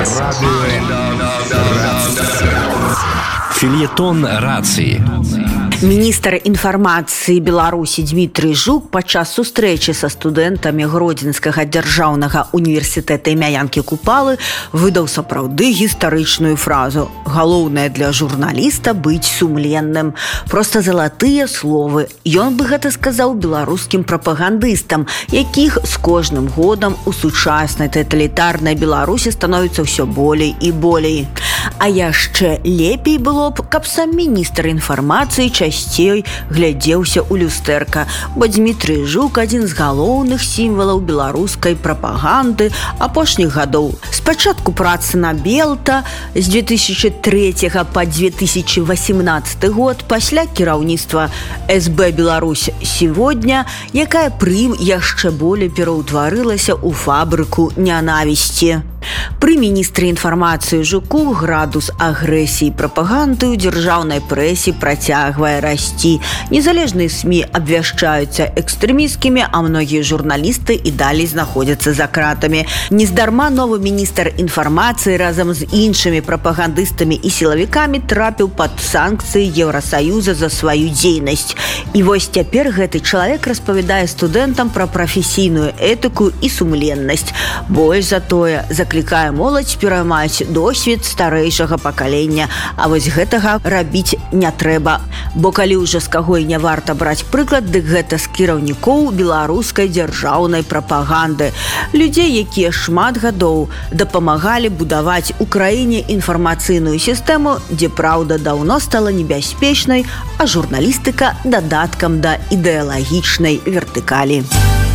Фельетон рацыі. Міністр інфармацыі Беларусі Дмітрый Жук падчас сустрэчы са студэнтамі Гродзенскага дзяржаўнага універсітэта імя Янкі Купалы выдаў сапраўды гістарычную фразу: «Галоўнае для журналіста быць сумленным». Проста залатыя словы. Ён бы гэта сказаў беларускім прапагандыстам, якіх з кожным годам у сучаснай таталітарнай Беларусі становіцца ўсё болей і болей. А яшчэ лепей было б, каб сам міністр інфармацыі часцей глядзеўся ў люстэрка, бо Дмітрый Жук адзін з галоўных сімвалаў беларускай прапаганды апошніх гадоў. Спачатку працы на Белта з 2003 па 2018 год, пасля кіраўніцтва СБ «Беларусь сегодня», якая пры ім яшчэ болей пераўтварылася ў фабрыку нянавісці. Пры міністры інфармацыі Жуку градус агрэсіі і прапаганды ў дзяржаўнай прэсе працягвае расці. Незалежныя СМІ абвяшчаюцца экстрэмісцкімі, а многія журналісты і далей знаходзяцца за кратамі. Нездарма новы міністр інфармацыі разам з іншымі прапагандыстамі і сілавікамі трапіў пад санкцыі Еўрасаюза за сваю дзейнасць. І вось цяпер гэты чалавек распавядае студэнтам пра прафесійную этыку і сумленнасць. Больш за тое, заклікае моладзь пераймаць досвед старэйшага пакалення, а вось гэтага рабіць не трэба. Бо калі ўжо з каго і не варта браць прыклад, дык гэта з кіраўнікоў беларускай дзяржаўнай прапаганды. Людзей, якія шмат гадоў дапамагалі будаваць у краіне інфармацыйную сістэму, дзе праўда даўно стала небяспечнай, а журналістыка дадаткам да ідэалагічнай вертыкалі.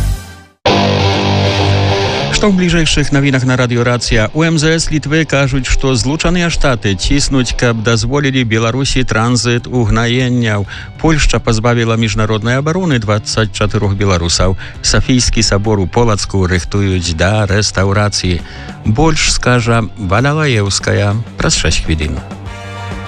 Што ў бліжэйшых навінах на радыё Рацыя. У МЗС Літвы кажуць, што Злучаныя Штаты ціснуць, каб дазволілі Беларусі транзіт угнаенняў. Польшча пазбавіла міжнароднай абароны 24 беларусаў. Сафійскі сабор у Полацку рыхтуюць да рэстаўрацыі. Больш скажа Валя Лаеўская праз 6 хвілін.